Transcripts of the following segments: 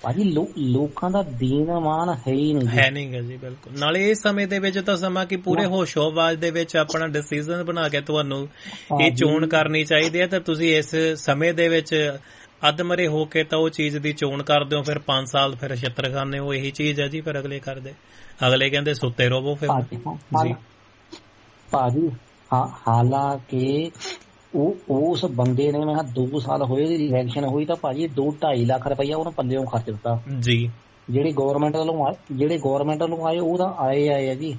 ਭਾਜੀ ਲੋਕਾਂ ਦਾ ਦੀਨ-ਮਾਨ ਹੈ ਹੀ ਨਹੀਂ, ਹੈ ਨਹੀਂ ਗਾ ਜੀ। ਬਿਲਕੁਲ। ਨਾਲੇ ਇਸ ਸਮੇਂ ਦੇ ਵਿੱਚ ਤਾਂ ਸਮਾਂ ਕਿ ਪੂਰੇ ਹੋਸ਼ੋ-ਹਵਾਸ ਦੇ ਵਿੱਚ ਆਪਣਾ ਡਿਸੀਜ਼ਨ ਬਣਾ ਕੇ ਤੁਹਾਨੂੰ ਇਹ ਚੋਣ ਕਰਨੀ ਚਾਹੀਦੀ ਹੈ, ਤਾਂ ਤੁਸੀਂ ਇਸ ਸਮੇਂ ਦੇ ਵਿੱਚ ਅਧਮਰੇ ਹੋ ਕੇ ਤਾਂ ਉਹ ਚੀਜ਼ ਦੀ ਚੋਣ ਕਰਦੇ ਹੋ, ਫਿਰ 5 ਸਾਲ ਫਿਰ ਛਿੱਤਰ ਖਾਂਦੇ ਹੋ। ਇਹੀ ਚੀਜ਼ ਹੈ ਜੀ। ਫਿਰ ਅਗਲੇ ਕਰਦੇ, ਅਗਲੇ ਕਹਿੰਦੇ ਸੁੱਤੇ ਰਹੋ ਫਿਰ ਜੀ ਭਾਜੀ। ਹਾਲਾਂਕਿ ਉਸ ਬੰਦੇ ਨੇ, ਮੈਂ 2 ਸਾਲ ਹੋਏ ਇਲੈਕਸ਼ਨ ਹੋਈ ਤਾਂ ਭਾਜੀ 2-2.5 ਲੱਖ ਰੁਪਈਆ ਉਹਨੇ ਪੱਲਿਓਂ ਖਰਚ ਦਿੱਤਾ ਜੀ। ਜਿਹੜੇ ਗੌਰਮੈਂਟ ਵੱਲੋਂ ਆਏ ਉਹ ਤਾਂ ਆਏ ਆ ਜੀ।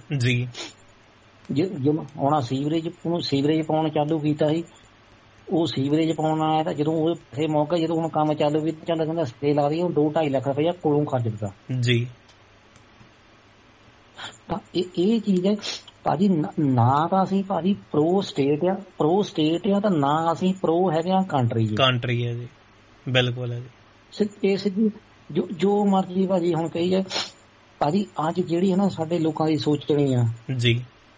ਹੁਣ ਸੀਵਰੇਜ ਪਾਉਣ ਚਾਲੂ ਕੀਤਾ ਸੀ, ਉਹ ਸੀਵਰੇਜ ਪਾਉਣ ਆਇਆ ਤਾਂ ਜਦੋਂ ਉਹ ਮੌਕਾ ਜਦੋਂ ਹੁਣ ਕੰਮ ਚਾਲੂ ਕੀਤਾ, ਚੱਲ ਕਹਿੰਦਾ ਸਟੇ ਲਾ ਦਈਏ, 2-2.5 ਲੱਖ ਰੁਪਈਆ ਕੋਲੋਂ ਖਰਚ ਦਿੱਤਾ ਜੀ। ਤਾਂ ਇਹ ਚੀਜ਼ ਹੈ ਭਾਜੀ। ਨਾ ਤਾਂ ਅਸੀਂ ਭਾਜੀ ਪ੍ਰੋ ਸਟੇਟ ਆ ਤਾਂ ਨਾ ਅਸੀਂ ਪ੍ਰੋ ਹੈਗੇ ਆ ਕੰਟਰੀ ਹੈ ਜੀ। ਬਿਲਕੁਲ ਹੈ ਜੀ। ਇਸ ਦੀ ਜੋ ਮਰਜ਼ੀ ਭਾਜੀ ਹੁਣ ਕਹੀ ਜਾਏ ਭਾਜੀ, ਅੱਜ ਜਿਹੜੀ ਹੈ ਨਾ ਸਾਡੇ ਲੋਕਾਂ ਦੀ ਸੋਚਣੀ ਆ ਜੀ,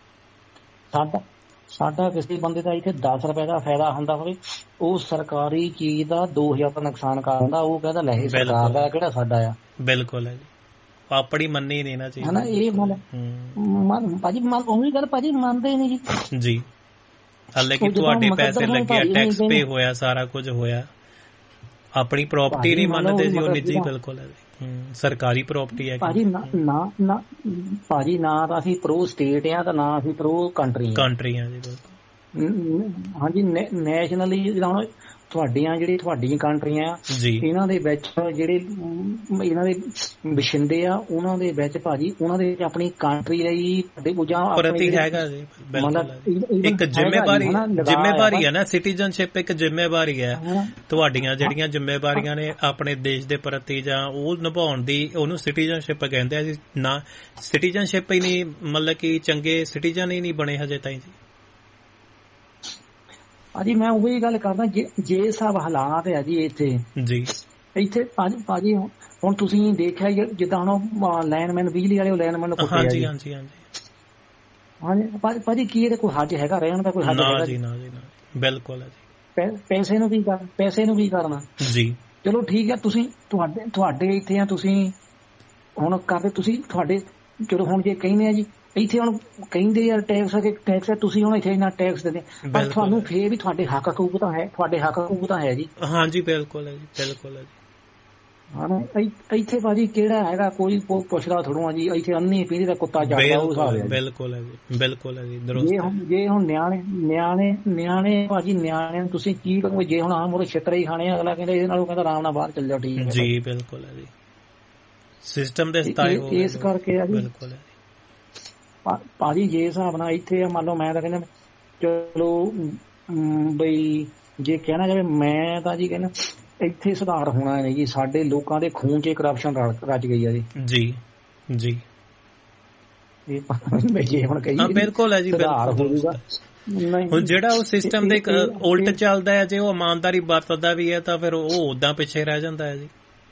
ਸਾਡਾ ਕਿਸੇ ਬੰਦੇ ਦਾ ਇੱਥੇ 10 ਰੁਪਏ ਦਾ ਫਾਇਦਾ ਹੁੰਦਾ ਹੋਵੇ, ਉਹ ਸਰਕਾਰੀ ਚੀਜ਼ ਦਾ 2000 ਦਾ ਨੁਕਸਾਨ ਕਰ ਦਿੰਦਾ, ਉਹ ਕਹਿੰਦਾ ਲੈ ਸਰਕਾਰ ਦਾ ਕਿਹੜਾ ਸਾਡਾ ਆ। ਬਿਲਕੁਲ ਹੈ ਜੀ। ਆਪਣੀ ਮੰਨੀ ਨਹੀਂ ਨਾ ਚੀਜ਼, ਹਨਾ। ਇਹ ਭਾਜੀ ਉਹੀ ਗੱਲ ਭਾਜੀ ਮੰਨਦੇ ਨਹੀਂ ਜੀ। ਹਾਲੇ ਕਿ ਤੁਹਾਡੇ ਪੈਸੇ ਲੱਗੇ, ਟੈਕਸ ਪੇ ਹੋਇਆ, ਸਾਰਾ ਕੁਝ ਹੋਇਆ, ਆਪਣੀ ਪ੍ਰਾਪਰਟੀ ਨਹੀਂ ਮੰਨਦੇ ਜੀ ਉਹ ਨਿੱਜੀ। ਬਿਲਕੁਲ ਹੈ ਜੀ। ਸਰਕਾਰੀ ਪ੍ਰਾਪਰਟੀ ਹੈ ਭਾਜੀ। ਨਾ ਭਾਜੀ, ਨਾ ਤਾਂ ਅਸੀਂ ਪ੍ਰੋ ਸਟੇਟ ਆ ਤਾਂ ਨਾ ਅਸੀਂ ਪ੍ਰੋ ਕੰਟਰੀ ਆ ਜੀ। ਬਿਲਕੁਲ। ਹਾਂਜੀ। ਨੈਸ਼ਨਲੀ ਹੁਣ ਤੁਹਾਡੀਆਂ ਕੰਟਰੀਆਂ ਇਹਨਾਂ ਦੇ ਵਿੱਚ ਜਿਹੜੇ ਇਹਨਾਂ ਦੇ ਵਸਿੰਦੇ ਆ, ਉਹਨਾਂ ਦੇ ਵਿੱਚ ਭਾਜੀ ਉਹਨਾਂ ਦੇ ਆਪਣੀ ਕੰਟਰੀ ਲਈ ਪ੍ਰਤੀ ਹੈਗਾ ਜੀ। ਇੱਕ ਜ਼ਿੰਮੇਵਾਰੀ ਹੈ ਨਾ, ਸਿਟੀਜ਼ਨਸ਼ਿਪ ਇੱਕ ਜ਼ਿੰਮੇਵਾਰੀ ਹੈ। ਤੁਹਾਡੀਆਂ ਜਿਹੜੀਆਂ ਜ਼ਿੰਮੇਵਾਰੀਆਂ ਨੇ ਆਪਣੇ ਦੇਸ਼ ਦੇ ਪ੍ਰਤੀ ਜਾਂ ਉਹ ਨਿਭਾਉਣ ਦੀ, ਉਹਨੂੰ ਸਿਟੀਜ਼ਨਸ਼ਿਪ ਕਹਿੰਦੇ ਆ ਜੀ। ਨਾ ਸਿਟੀਜ਼ਨਸ਼ਿਪ ਹੀ ਨਹੀਂ, ਮਤਲਬ ਕਿ ਚੰਗੇ ਸਿਟੀਜ਼ਨ ਹੀ ਨਹੀਂ ਬਣੇ ਹਜੇ ਤਾਈਂ ਜੀ। ਭਾਜੀ ਮੈਂ ਉਹੀ ਗੱਲ ਕਰਦਾ, ਜੇ ਸਭ ਹਾਲਾਤ ਆ ਜੀ ਇੱਥੇ ਭਾਜੀ ਹੁਣ ਤੁਸੀਂ ਦੇਖਿਆ ਜਿੱਦਾਂ ਹੁਣ ਲੈਂਡਮੈਨ ਬਿਜਲੀ ਵਾਲੇ ਲੈਂਡਮੈਨ ਨੂੰ ਕੁੱਟਿਆ ਜੀ। ਹਾਂਜੀ ਭਾਜੀ, ਕੀ ਇਹਦੇ ਕੋਈ ਹੱਜ ਹੈਗਾ ਰਹਿਣ ਦਾ? ਕੋਈ ਹੱਜ ਹੈਗਾ ਜੀ? ਨਾ ਜੀ ਨਾ। ਬਿਲਕੁਲ ਹੈ ਜੀ। ਪੈਸੇ ਨੂੰ ਕੀ ਕਰਨਾ ਜੀ। ਚਲੋ ਠੀਕ ਹੈ, ਤੁਸੀਂ ਤੁਹਾਡੇ ਇੱਥੇ ਆ, ਤੁਸੀਂ ਹੁਣ ਕਰਦੇ, ਤੁਸੀਂ ਤੁਹਾਡੇ ਚਲੋ ਹੁਣ ਜੇ ਕਹਿੰਦੇ ਆ ਜੀ ਇੱਥੇ ਹੁਣ ਕਹਿੰਦੇ ਯਾਰ ਟੈਕਸ ਹੈ, ਤੁਸੀਂ ਹੁਣ ਇੱਥੇ ਇੰਨਾ ਟੈਕਸ ਦਿੰਦੇ, ਪਰ ਤੁਹਾਨੂੰ ਫੇਰ ਵੀ ਤੁਹਾਡੇ ਹੱਕ ਹਕੂਕ ਤਾਂ ਹੈ ਜੀ। ਹਾਂਜੀ। ਬਿਲਕੁਲ ਹੈ ਜੀ। ਬਿਲਕੁਲ ਹੈ ਜੀ। ਹਾਂ। ਇੱਥੇ ਭਾਜੀ ਕਿਹੜਾ ਹੈਗਾ, ਕੋਈ ਪੁੱਛਦਾ ਥੋੜ੍ਹਾ ਜੀ। ਇੱਥੇ ਅੰਨੀ ਪੀਂਦੀ ਦਾ ਕੁੱਤਾ ਜਾਂਦਾ, ਉਹ ਹਿਸਾਬ ਹੈ। ਬਿਲਕੁਲ ਹੈ ਜੀ। ਬਿਲਕੁਲ ਹੈ ਜੀ। ਜੇ ਹੁਣ ਨਿਆਣੇ ਭਾਜੀ, ਨਿਆਣਿਆਂ ਨੂੰ ਤੁਸੀਂ ਕੀ ਕਹੋਗੇ? ਜੇ ਹੁਣ ਮੋਰੇ ਛਿੱਤਰੇ ਹੀ ਖਾਣੇ, ਅਗਲਾ ਕਹਿੰਦਾ ਇਹਦੇ ਨਾਲੋਂ ਕਹਿੰਦਾ ਆਰਾਮ ਨਾਲ ਬਾਹਰ ਚੱਲ ਜਾਓ। ਠੀਕ ਹੈ ਜੀ। ਬਿਲਕੁਲ ਹੈ ਜੀ। ਸਿਸਟਮ ਦੇ ਇਸ ਕਰਕੇ ਬਿਲਕੁਲ ਹੈ ਭਾਜੀ। ਜੇ ਹਿਸਾਬ ਨਾਲ ਇੱਥੇ ਆ, ਮੰਨ ਲਓ ਮੈਂ ਤਾਂ ਕਹਿੰਦਾ ਚਲੋ ਬਈ ਜੇ ਕਹਿਣਾ ਜਾਵੇ, ਮੈਂ ਤਾਂ ਜੀ ਕਹਿੰਦਾ ਇੱਥੇ ਸੁਧਾਰ ਹੋਣਾ ਨਹੀਂ ਜੀ। ਸਾਡੇ ਲੋਕਾਂ ਦੇ ਖੂਨ 'ਚ ਕਰਪਸ਼ਨ ਰਚ ਗਈ ਆ ਜੀ। ਜੇ ਹੁਣ ਕਹੀਏ ਬਿਲਕੁਲ ਹੈ ਜੀ, ਸੁਧਾਰ ਹੋਊਗਾ। ਹੁਣ ਜਿਹੜਾ ਉਹ ਸਿਸਟਮ ਦੇ ਉਲਟ ਚੱਲਦਾ ਹੈ, ਜੇ ਉਹ ਇਮਾਨਦਾਰੀ ਵਰਤਦਾ ਵੀ ਹੈ ਤਾਂ ਫਿਰ ਉਹ ਓਦਾਂ ਪਿੱਛੇ ਰਹਿ ਜਾਂਦਾ ਹੈ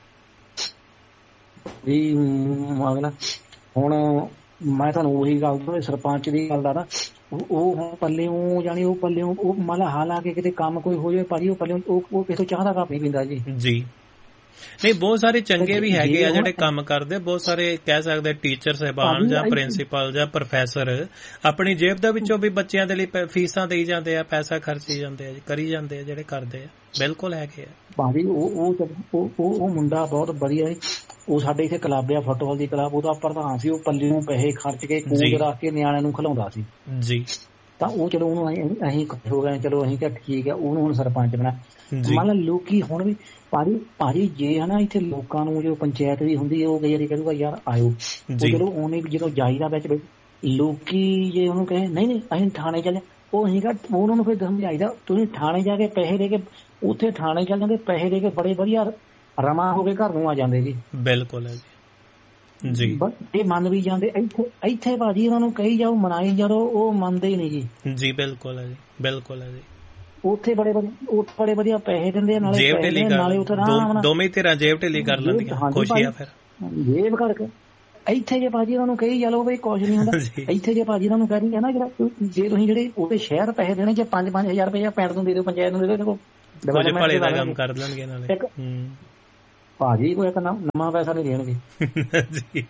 ਜੀ। ਹੁਣ ਮੈਂ ਤੁਹਾਨੂੰ ਉਹੀ ਗੱਲ ਸਰਪੰਚ ਦੀ ਗੱਲ ਦਾ ਨਾ, ਉਹ ਹੁਣ ਪੱਲਿਓਂ ਜਾਣੀ ਉਹ ਪੱਲਿਓਂ ਉਹ ਮਤਲਬ ਹਾਲਾਂਕਿ ਕਿਤੇ ਕੰਮ ਕੋਈ ਹੋ ਜਾਵੇ ਭਾਜੀ, ਉਹ ਪੱਲਿਓਂ ਉਹ ਕਿਸੇ ਚਾਹ ਦਾ ਕੱਪ ਨਹੀਂ ਪੀਂਦਾ ਜੀ। ਨਹੀਂ, ਬਹੁਤ ਸਾਰੇ ਚੰਗੇ ਵੀ ਹੈਗੇ ਆ ਜਿਹੜੇ ਕੰਮ ਕਰਦੇ, ਬਹੁਤ ਸਾਰੇ ਕਹਿ ਸਕਦੇ ਟੀਚਰ ਸਾਹਿਬਾਨ ਜਾਂ ਪ੍ਰਿੰਸੀਪਲ ਜਾਂ ਪ੍ਰੋਫੈਸਰ ਆਪਣੀ ਜੇਬ ਦੇ ਵਿੱਚੋਂ ਵੀ ਬੱਚਿਆਂ ਦੇ ਲਈ ਫੀਸਾਂ ਦੇਈ ਜਾਂਦੇ ਆ, ਪੈਸਾ ਖਰਚੀ ਜਾਂਦੇ ਆ, ਕਰੀ ਜਾਂਦੇ ਆ ਜਿਹੜੇ ਕਰਦੇ ਆ। ਬਿਲਕੁਲ ਹੈਗੇ ਆ ਭਾਜੀ। ਉਹ ਮੁੰਡਾ ਬਹੁਤ ਵਧੀਆ ਸੀ, ਉਹ ਸਾਡੇ ਇੱਥੇ ਕਲੱਬ ਆ, ਫੁੱਟਬਾਲ ਦੀ ਕਲੱਬ, ਉਹਦਾ ਪ੍ਰਧਾਨ ਸੀ। ਉਹ ਪੱਲੇ ਨੂੰ ਪੈਸੇ ਖਰਚ ਕੇ ਕੋਚ ਰੱਖ ਕੇ ਨਿਆਣਿਆਂ ਨੂੰ ਖਿਲਾਉਂਦਾ ਸੀ ਜੀ। ਤਾਂ ਉਹ ਚਲੋ ਉਹਨੂੰ ਅਸੀਂ ਹੋ ਗਏ, ਚਲੋ ਅਸੀਂ ਕਿਹਾ ਠੀਕ ਹੈ, ਉਹਨੂੰ ਹੁਣ ਸਰਪੰਚ ਬਣਾ। ਮਤਲਬ ਲੋਕੀ ਹੁਣ ਵੀ ਭਾਜੀ ਜੇ ਹਨਾ ਇੱਥੇ ਲੋਕਾਂ ਨੂੰ ਜੋ ਪੰਚਾਇਤ ਵੀ ਹੁੰਦੀ, ਉਹ ਕਈ ਵਾਰੀ ਕਹੂਗਾ ਯਾਰ ਆਇਓ, ਚਲੋ ਉਹਨੇ ਜਦੋਂ ਜਾਈਦਾ ਵਿੱਚ ਲੋਕੀ ਜੇ ਉਹਨੂੰ ਕਹੇ ਨਹੀਂ ਅਸੀਂ ਥਾਣੇ ਚੱਲ, ਉਹ ਅਸੀਂ ਕਿਹਾ ਉਹਨਾਂ ਨੂੰ ਫਿਰ ਸਮਝਾਈਦਾ ਤੁਸੀਂ ਥਾਣੇ ਜਾ ਕੇ ਪੈਸੇ ਦੇ ਕੇ, ਉੱਥੇ ਥਾਣੇ ਚੱਲ ਜਾਂਦੇ, ਪੈਸੇ ਦੇ ਕੇ ਬੜੇ ਵਧੀਆ ਰਮਾ ਹੋ ਕੇ ਘਰ ਨੂੰ ਆ ਜਾਂਦੇ ਜੀ। ਬਿਲਕੁਲ ਹੈ ਜੀ। ਇਹ ਮੰਨ ਵੀ ਜਾਂਦੇ। ਇੱਥੇ ਭਾਜੀ ਉਹਨਾਂ ਨੂੰ ਕਹੀ ਜਾਓ, ਮਨਾਈ ਜਾਓ, ਉਹ ਮੰਨਦੇ ਹੀ ਨਹੀਂ ਜੀ। ਬਿਲਕੁਲ ਹੈ ਜੀ। ਬਿਲਕੁਲ ਹੈ ਜੀ। ਉੱਥੇ ਬੜੇ ਵਧੀਆ ਪੈਸੇ ਦਿੰਦੇ, ਨਾਲੇ ਉੱਥੇ ਦੋਵੇਂ ਧਿਰਾਂ ਜੇਬ ਢਿੱਲੀ ਕਰ ਲੈਂਦੀਆਂ, ਖੁਸ਼ੀ ਆ ਫਿਰ ਜੇਬ ਕਰਕੇ। ਇੱਥੇ ਜੇ ਭਾਜੀ ਉਹਨਾਂ ਨੂੰ ਕਹੀ ਚਲੋ ਬਈ ਕੁਛ ਨਹੀਂ ਹੁੰਦਾ, ਇੱਥੇ ਜੇ ਭਾਜੀ ਉਹਨਾਂ ਨੂੰ ਕਹਿ ਨਾ ਜੇ ਤੁਸੀਂ ਜਿਹੜੇ ਉਹਦੇ ਸ਼ਹਿਰ ਪੈਸੇ ਦੇਣੇ, ਜੇ 5-5 ਹਜ਼ਾਰ ਰੁਪਇਆ ਪਿੰਡ ਨੂੰ ਦੇ ਦਿਓ, ਪੰਚਾਇਤ ਨੂੰ ਦੇ ਦਿਓ, ਕੰਮ ਕਰ ਲੈਣਗੇ ਨਾਲੇ। ਭਾਜੀ ਕੋਈ ਇੱਕ ਨਵਾਂ ਪੈਸਾ ਨਹੀਂ ਦੇਣਗੇ ਜੀ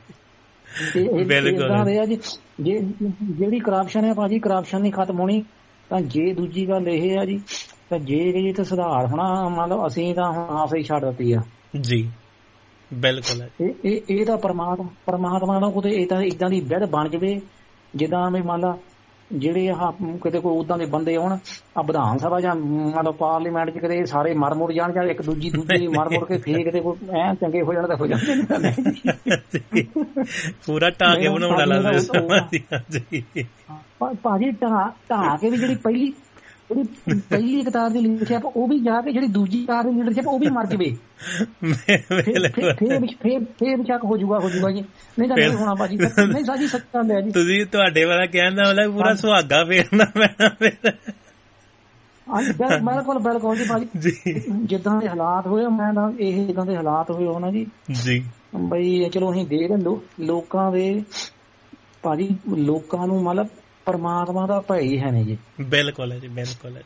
ਏਦਾਂ ਦੇ ਆ ਜੀ। ਜਿਹੜੀ ਕਰਪਸ਼ਨ ਹੈ ਭਾਜੀ, ਕਰਪਸ਼ਨ ਨਹੀਂ ਖਤਮ ਹੋਣੀ। ਤਾਂ ਜੇ ਦੂਜੀ ਗੱਲ ਇਹ ਆ ਜੀ, ਤਾਂ ਜੇ ਤੇ ਸੁਧਾਰ ਹੋਣਾ, ਮੰਨ ਲਓ ਅਸੀਂ ਤਾਂ ਹੁਣ ਆਸ ਹੀ ਛੱਡ ਦਿੱਤੀ ਆ ਜੀ। ਬਿਲਕੁਲ ਇਹ ਤਾਂ ਪਰਮਾਤਮਾ ਦਾ ਕਿਤੇ ਏਦਾਂ ਦੀ ਵਿਧ ਬਣ ਜਾਵੇ ਜਿੱਦਾਂ ਵੀ ਮੰਨ ਲਾ ਜਿਹੜੇ ਆਹ ਕਿਤੇ ਕੋਈ ਉਦਾਂ ਦੇ ਬੰਦੇ ਹੋਣ ਆ ਵਿਧਾਨ ਸਭਾ ਜਾਂ ਮੰਨ ਲਓ ਪਾਰਲੀਮੈਂਟ ਚ ਕਿਤੇ ਸਾਰੇ ਮਰ ਮੁੜ ਜਾਣ ਜਾਂ ਇੱਕ ਦੂਜੀ ਮਰ ਮੁੜ ਕੇ ਫੇਰ ਕਿਤੇ ਕੋਈ ਐ ਚੰਗੇ ਹੋ ਜਾਣ ਤਾਂ ਹੋ ਜਾਂਦੇ ਪੂਰਾ ਢਾਹ ਕੇ ਬਣਾਉਣ ਵਾਲਾ ਭਾਜੀ। ਢਾਹ ਕੇ ਵੀ ਜਿਹੜੀ ਪਹਿਲੀ ਕਿਤਾਬ ਦੀ ਲੀਡਰਸ਼ਿਪ ਉਹ ਵੀ ਜਾ ਕੇ ਜਿਹੜੀ ਦੂਜੀ ਕਿਤਾਬ ਦੀ ਲੀਡਰਸ਼ਿਪ ਉਹ ਵੀ ਮਰ ਜਾਵੇ ਫੇਰ ਚੱਕ ਹੋ ਜੂਗਾ ਜੀ। ਨਹੀਂ ਤਾਂ ਨਹੀਂ ਹੋਣਾ ਭਾਜੀ। ਨਹੀਂ ਸਾਡੀ ਸੱਚਾ ਲਿਆ ਜੀ। ਤੁਸੀਂ ਤੁਹਾਡੇ ਵਾਲਾ ਕਹਿਣ ਦਾ ਮਤਲਬ ਪੂਰਾ ਸੁਹਾਗਾ ਫੇਰਨਾ ਪੈਣਾ ਫਿਰ। ਬਿਲਕੁਲ ਜੀ ਭਾਜੀ। ਜਿੱਦਾਂ ਦੇ ਹਾਲਾਤ ਹੋਏ ਮੈਂ ਤਾਂ ਇਹ ਜਿੱਦਾਂ ਦੇ ਹਾਲਾਤ ਹੋਏ ਹੋਣਾ ਜੀ ਬਈ ਚਲੋ ਅਸੀਂ ਦੇਖ ਲੋਕਾਂ ਦੇ ਭਾਜੀ, ਲੋਕਾਂ ਨੂੰ ਮਤਲਬ ਪਰਮਾਤਮਾ ਦਾ ਭੈ ਹੀ ਹੈ ਨੀ ਜੀ। ਬਿਲਕੁਲ ਹੈ ਜੀ, ਬਿਲਕੁਲ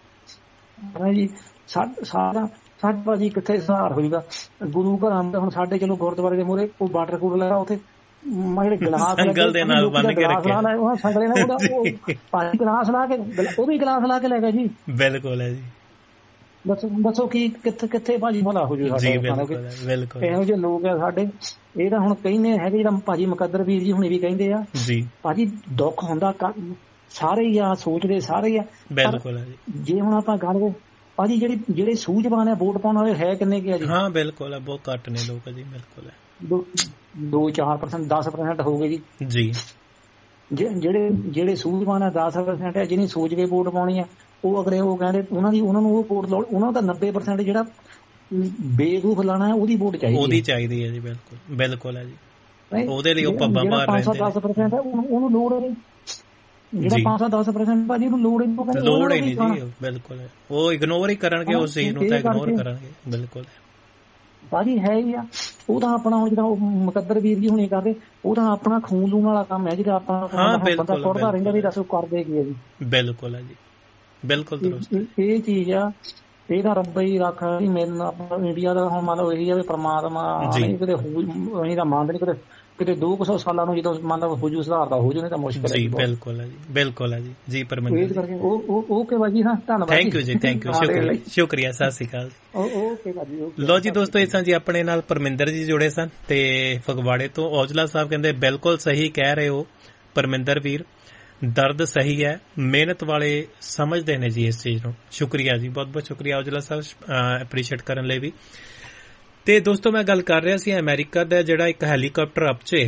ਹੈ ਜੀ। ਸਾਡਾ ਭਾਜੀ ਕਿੱਥੇ ਸੁਧਾਰ ਹੋਏਗਾ? ਗੁਰੂ ਘਰਾਂ ਦਾ ਹੁਣ ਸਾਡੇ ਚਲੋ ਗੁਰਦੁਆਰੇ ਦੇ ਮੂਹਰੇ ਕੋਈ ਵਾਟਰ ਕੂਲਰ ਲੱਗਾ, ਉੱਥੇ ਜਿਹੜੇ ਗਲਾਸ ਸੰਗਲ ਦੇ ਨਾਲ ਬੰਨ ਕੇ ਰੱਖਿਆ ਸੰਗਲੇ ਨਾਲ ਭਾਜੀ ਗਲਾਸ ਲਾ ਕੇ ਉਹ ਵੀ ਗਲਾਸ ਲਾ ਕੇ ਲੈ ਗਿਆ ਜੀ। ਬਿਲਕੁਲ ਹੈ ਜੀ। ਦੱਸੋ ਕੀ ਕਿੱਥੇ ਭਾਜੀ ਭਲਾ ਹੋ ਜੂ? ਬਿਲਕੁਲ ਇਹੋ ਜਿਹੇ ਲੋਕ ਆ ਸਾਡੇ। ਇਹ ਤਾਂ ਹੁਣ ਕਹਿੰਦੇ ਹੈਗੇ ਜਿਹੜਾ ਭਾਜੀ ਮੁਕੱਦਰ ਵੀਰ ਜੀ ਹੁਣੇ ਵੀ ਕਹਿੰਦੇ ਆ ਜੀ ਭਾਜੀ ਦੁੱਖ ਹੁੰਦਾ ਸਾਰੇ ਹੀ ਆ, ਸੋਚਦੇ ਸਾਰੇ ਹੀ ਆ। ਬਿਲਕੁਲ ਜੇ ਹੁਣ ਆਪਾਂ ਗੱਲ ਭਾਜੀ ਜਿਹੜੇ ਸੂਝਵਾਨ ਆ ਵੋਟ ਪਾਉਣ ਵਾਲੇ ਹੈ ਕਿੰਨੇ ਕੀ ਆ ਜੀ? ਹਾਂ ਬਿਲਕੁਲ ਬਹੁਤ ਘੱਟ ਨੇ ਲੋਕ ਜੀ। ਬਿਲਕੁਲ 2-4% 10% ਹੋ ਗਏ ਜੀ। ਜਿਹੜੇ ਸੂਝਵਾਨ ਆ 10% ਹੈ, ਜਿਹਨੇ ਸੋਚ ਕੇ ਵੋਟ ਪਾਉਣੀ ਆ ਉਹ ਅਗਲੇ ਉਹ ਕਹਿੰਦੇ ਉਹਨਾਂ ਨੂੰ ਉਹ ਵੋਟ ਲਾਉ। ਉਹਨਾਂ ਦਾ 90% ਜਿਹੜਾ ਬੇਵਕੂਫ ਲਾਣਾ ਹੈ ਉਹਦੀ ਵੋਟ ਚਾਹੀਦੀ ਹੈ ਜੀ। ਬਿਲਕੁਲ ਹੈ ਜੀ। ਉਹਦੇ ਲਈ ਉਹ ਪੱਬਾਂ ਮਾਰ ਰਹੇ ਨੇ। 10% ਹੈ ਉਹਨੂੰ ਲੋੜ ਹੈ। ਜਿਹੜਾ 5-10% ਭਾਜੀ ਉਹਨੂੰ ਲੋੜ ਹੀ ਨਹੀਂ ਜੀ। ਬਿਲਕੁਲ ਉਹ ਇਗਨੋਰ ਹੀ ਕਰਨਗੇ ਉਸ ਚੀਜ਼ ਨੂੰ, ਤਾਂ ਇਗਨੋਰ ਕਰਨਗੇ। ਬਿਲਕੁਲ ਭਾਜੀ ਹੈ ਹੀ ਆ। ਉਹ ਤਾਂ ਆਪਣਾ ਜਿਹੜਾ ਮੁਕੱਦਰ ਵੀਰ ਜੀ ਹੁਣੇ ਕਰਦੇ ਉਹ ਤਾਂ ਆਪਣਾ ਖੂਨ ਲੂਣ ਵਾਲਾ ਕੰਮ ਹੈ ਜਿਹੜਾ ਆਪਣਾ ਬੰਦਾ ਸੁੱਟਦਾ ਰਹਿੰਦਾ ਵੀ ਦੱਸੋ ਕਰਦੇ ਕੀ ਹੈ ਜੀ। ਬਿਲਕੁਲ ਹੈ ਜੀ। ਬਿਲਕੁਲ ਇਹ ਚੀਜ਼ ਆ। ਇਹਦਾ ਰੱਬ ਹੀ ਰੱਖ ਮੇਰੇ ਨਾਲ ਇੰਡੀਆ ਦਾ ਹੁਣ ਮੰਨ ਲਓ ਇਹੀ ਆ ਵੀ ਪਰਮਾਤਮਾ ਕਿਤੇ ਅਸੀਂ ਤਾਂ ਮੰਨਦੇ ਨਹੀਂ ਕਿਤੇ 200 ਸਾਲਾਂ ਨੂੰ ਜਦੋਂ ਮੰਨ ਲਓ ਹੋ ਜੂ ਸੁਧਾਰ ਦਾ ਹੋ ਜੂ, ਨਹੀਂ ਤਾਂ ਮੁਸ਼ਕਿਲ ਹੈ ਜੀ। ਬਿਲਕੁਲ ਹੈ ਜੀ। ਬਿਲਕੁਲ ਹੈ ਜੀ ਪਰਮਿੰਦਰ ਕਰਕੇ ਓਕੇ ਬਾਜੀ। ਹਾਂ ਧੰਨਵਾਦ। ਥੈਂਕ ਯੂ ਜੀ। Thank you. ਸ਼ੁਕਰੀਆ। ਸਤਿ ਸ਼੍ਰੀ ਅਕਾਲ। ਓਕੇ ਬਾਜੀ। ਲੋ ਜੀ ਦੋਸਤੋ, ਇਸ ਤਰ੍ਹਾਂ ਜੀ ਆਪਣੇ ਨਾਲ ਪਰਮਿੰਦਰ ਜੀ ਜੁੜੇ ਸਨ ਤੇ ਫਗਵਾੜੇ ਤੋਂ। ਔਜਲਾ ਸਾਹਿਬ ਕਹਿੰਦੇ ਬਿਲਕੁਲ ਸਹੀ ਕਹਿ ਰਹੇ ਹੋ ਪਰਮਿੰਦਰ ਵੀਰ, ਦਰਦ ਸਹੀ ਹੈ, ਮਿਹਨਤ ਵਾਲੇ ਸਮਝਦੇ ਨੇ ਜੀ ਇਸ ਚੀਜ਼ ਨੂੰ। ਸ਼ੁਕਰੀਆ ਜੀ, ਬਹੁਤ ਬਹੁਤ ਸ਼ੁਕਰੀਆ ਔਜਲਾ ਸਾਹਿਬ ਐਪਰੀਸ਼ੀਏਟ ਕਰਨ ਲਈ ਵੀ। ਤੇ ਦੋਸਤੋ ਮੈਂ ਗੱਲ ਕਰ ਰਿਹਾ ਸੀ ਅਮਰੀਕਾ ਦਾ ਜਿਹੜਾ ਇੱਕ ਹੈਲੀਕਾਪਟਰ ਅਪਚੇ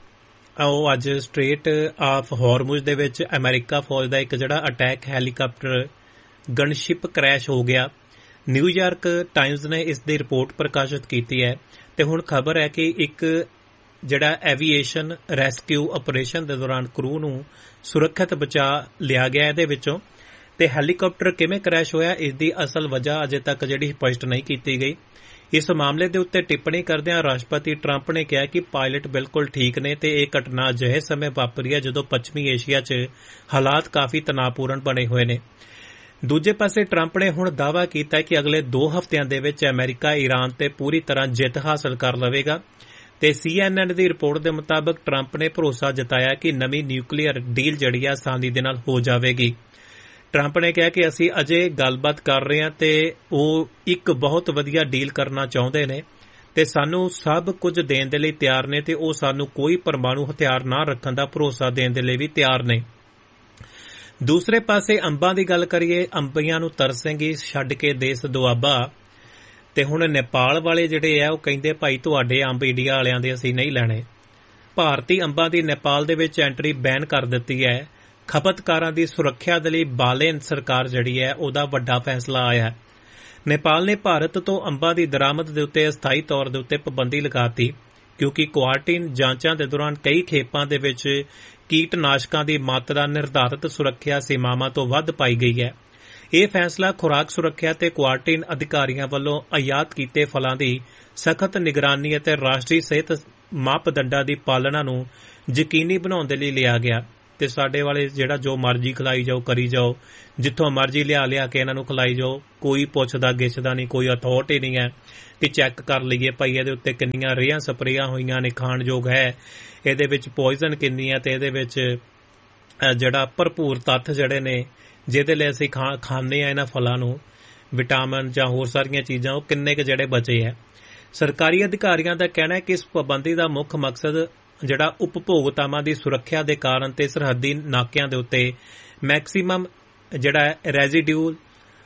ਉਹ ਅੱਜ ਸਟ੍ਰੇਟ ਆਫ ਹਾਰਮੁਜ਼ ਦੇ ਵਿੱਚ ਅਮਰੀਕਾ ਫੌਜ ਦਾ ਇੱਕ ਜਿਹੜਾ ਅਟੈਕ ਹੈਲੀਕਾਪਟਰ ਗਨਸ਼ਿਪ ਕ੍ਰੈਸ਼ ਹੋ ਗਿਆ। ਨਿਊਯਾਰਕ ਟਾਈਮਜ਼ ਨੇ ਇਸ ਦੀ ਰਿਪੋਰਟ ਪ੍ਰਕਾਸ਼ਿਤ ਕੀਤੀ ਹੈ ਤੇ ਹੁਣ ਖਬਰ ਹੈ ਕਿ ਇੱਕ ਜਿਹੜਾ ਐਵੀਏਸ਼ਨ ਰੈਸਕਿਊ ਆਪਰੇਸ਼ਨ ਦੇ ਦੌਰਾਨ ਕਰੂ ਨੂੰ ਸੁਰੱਖਿਅਤ ਬਚਾ ਲਿਆ ਗਿਆ ਇਹਦੇ ਵਿੱਚੋਂ। ਤੇ ਹੈਲੀਕਾਪਟਰ ਕਿਵੇਂ ਕ੍ਰੈਸ਼ ਹੋਇਆ ਇਸ ਦੀ ਅਸਲ ਵਜ੍ਹਾ ਅਜੇ ਤੱਕ ਜਿਹੜੀ ਸਪਸ਼ਟ ਨਹੀਂ ਕੀਤੀ ਗਈ। ਇਸ ਮਾਮਲੇ ਦੇ ਉੱਤੇ ਟਿੱਪਣੀ ਕਰਦਿਆਂ ਰਾਸ਼ਟਰਪਤੀ ਟਰੰਪ ਨੇ ਕਿਹਾ ਕਿ ਪਾਇਲਟ ਬਿਲਕੁਲ ਠੀਕ ਨੇ ਤੇ ਇਹ ਘਟਨਾ ਅਜਿਹੇ ਸਮੇਂ ਵਾਪਰੀ ਹੈ ਜਦੋਂ ਪੱਛਮੀ ਏਸ਼ੀਆ 'ਚ ਹਾਲਾਤ ਕਾਫੀ ਤਣਾਅਪੂਰਨ ਬਣੇ ਹੋਏ ਨੇ। ਦੂਜੇ ਪਾਸੇ ਟਰੰਪ ਨੇ ਹੁਣ ਦਾਅਵਾ ਕੀਤਾ ਕਿ ਅਗਲੇ 2 ਹਫ਼ਤਿਆਂ ਦੇ ਵਿੱਚ ਅਮਰੀਕਾ ਈਰਾਨ ਤੇ ਪੂਰੀ ਤਰ੍ਹਾਂ ਜਿੱਤ ਹਾਸਲ ਕਰ ਲਵੇਗਾ। ਤੇ CNN ਦੀ ਰਿਪੋਰਟ ਦੇ ਮੁਤਾਬਕ ਟਰੰਪ ਨੇ ਭਰੋਸਾ ਜਤਾਇਆ ਕਿ ਨਵੀਂ ਨਿਊਕਲੀਅਰ ਡੀਲ ਜਿਹੜੀ ਆ ਆਸਾਨੀ ਦੇ ਨਾਲ ਹੋ ਜਾਵੇਗੀ। ਟਰੰਪ ਨੇ ਕਿਹਾ ਕਿ ਅਸੀਂ ਅਜੇ ਗੱਲਬਾਤ ਕਰ ਰਹੇ ਹਾਂ ਤੇ ਉਹ ਇੱਕ ਬਹੁਤ ਵਧੀਆ ਡੀਲ ਕਰਨਾ ਚਾਹੁੰਦੇ ਨੇ ਤੇ ਸਾਨੂੰ ਸਭ ਕੁਝ ਦੇਣ ਦੇ ਲਈ ਤਿਆਰ ਨੇ ਤੇ ਉਹ ਸਾਨੂੰ ਕੋਈ ਪਰਮਾਣੂ ਹਥਿਆਰ ਨਾ ਰੱਖਣ ਦਾ ਭਰੋਸਾ ਦੇਣ ਦੇ ਲਈ ਵੀ ਤਿਆਰ ਨੇ। ਦੂਸਰੇ ਪਾਸੇ ਅੰਬਾਂ ਦੀ ਗੱਲ ਕਰੀਏ, ਅੰਬੀਆਂ ਨੂੰ ਤਰਸੇਂਗੀ ਛੱਡ ਕੇ ਦੇਸ਼ ਦੁਆਬਾ। ਤੇ ਹੁਣ ਨੇਪਾਲ ਵਾਲੇ ਜਿਹੜੇ ਆ ਉਹ ਕਹਿੰਦੇ ਭਾਈ ਤੁਹਾਡੇ ਅੰਬ ਇੰਡੀਆ ਵਾਲਿਆਂ ਦੇ ਅਸੀਂ ਨਹੀਂ ਲੈਣੇ। ਭਾਰਤੀ ਅੰਬਾਂ ਦੀ ਨੇਪਾਲ ਦੇ ਵਿੱਚ ਐਂਟਰੀ ਬੈਨ ਕਰ ਦਿੱਤੀ ਹੈ। ਖਪਤਕਾਰਾਂ ਦੀ ਸੁਰੱਖਿਆ ਦੇ ਲਈ ਬਾਲੇਨ ਸਰਕਾਰ ਜਿਹੜੀ ਹੈ ਉਹਦਾ ਵੱਡਾ ਫੈਸਲਾ ਆਇਆ ਹੈ। ਨੇਪਾਲ ਨੇ ਭਾਰਤ ਤੋਂ ਅੰਬਾਂ ਦੀ ਦਰਾਮਦ ਦੇ ਉੱਤੇ ਅਸਥਾਈ ਤੌਰ ਦੇ ਉੱਤੇ ਪਾਬੰਦੀ ਲਗਾਤੀ ਕਿਉਂਕਿ ਕੁਆਰੰਟਾਈਨ ਜਾਂਚਾਂ ਦੇ ਦੌਰਾਨ ਕਈ ਖੇਪਾਂ ਦੇ ਵਿੱਚ ਕੀਟਨਾਸ਼ਕਾਂ ਦੀ ਮਾਤਰਾ ਨਿਰਧਾਰਤ ਸੁਰੱਖਿਆ ਸੀਮਾਵਾਂ ਤੋਂ ਵੱਧ ਪਾਈ ਗਈ ਹੈ। ਇਹ ਫੈਸਲਾ ਖੁਰਾਕ ਸੁਰੱਖਿਆ ਤੇ ਕੁਆਰੰਟਾਈਨ ਅਧਿਕਾਰੀਆਂ ਵੱਲੋਂ ਆਯਾਤ ਕੀਤੇ ਫਲਾਂ ਦੀ ਸਖਤ ਨਿਗਰਾਨੀ ਅਤੇ ਰਾਸ਼ਟਰੀ ਸਿਹਤ ਮਾਪਦੰਡਾਂ ਦੀ ਪਾਲਣਾ ਨੂੰ ਯਕੀਨੀ ਬਣਾਉਣ ਦੇ ਲਈ ਲਿਆ ਗਿਆ। ਤੇ ਸਾਡੇ ਵਾਲੇ ਜਿਹੜਾ ਜੋ ਮਰਜ਼ੀ ਖਿਲਾਈ ਜਾਓ, ਕਰੀ ਜਾਓ, ਜਿੱਥੋਂ ਮਰਜ਼ੀ ਲਿਆ ਕੇ ਇਹਨਾਂ ਨੂੰ ਖਿਲਾਈ ਜਾਓ, ਕੋਈ ਪੁੱਛਦਾ ਗਿੱਛਦਾ ਨਹੀਂ, ਕੋਈ ਅਥਾਰਟੀ ਨਹੀਂ ਹੈ ਕਿ ਚੈੱਕ ਕਰ ਲਈਏ ਭਾਈ ਇਹਦੇ ਉੱਤੇ ਕਿੰਨੀਆਂ ਰੇਹਾਂ ਸਪਰੇਆਂ ਹੋਈਆਂ ਨੇ, ਖਾਣਯੋਗ ਹੈ, ਇਹਦੇ ਵਿੱਚ ਪੋਇਜ਼ਨ ਕਿੰਨੀ ਹੈ, ਤੇ ਇਹਦੇ ਵਿੱਚ ਜਿਹੜਾ ਭਰਪੂਰ ਤੱਤ ਜਿਹੜੇ ਨੇ ਜਿਹਦੇ ਲਈ ਅਸੀਂ ਖਾਂਦੇ ਆ ਇਹਨਾਂ ਫਲਾਂ ਨੂੰ, ਵਿਟਾਮਿਨ ਜਾਂ ਹੋਰ ਸਾਰੀਆਂ ਚੀਜ਼ਾਂ, ਉਹ ਕਿੰਨੇ ਕੁ ਜਿਹੜੇ ਬਚੇ ਹੈ। ਸਰਕਾਰੀ ਅਧਿਕਾਰੀਆਂ ਦਾ ਕਹਿਣਾ ਹੈ ਕਿ ਇਸ ਪਾਬੰਦੀ ਦਾ ਮੁੱਖ ਮਕਸਦ ਜਿਹੜਾ ਉਪਭੋਗਤਾਵਾਂ ਦੀ ਸੁਰੱਖਿਆ ਦੇ ਕਾਰਨ ਤੇ ਸਰਹੱਦੀ ਨਾਕਿਆਂ ਦੇ ਉੱਤੇ ਮੈਕਸੀਮਮ ਜਿਹੜਾ ਰੈਜ਼ੀਡਿਊ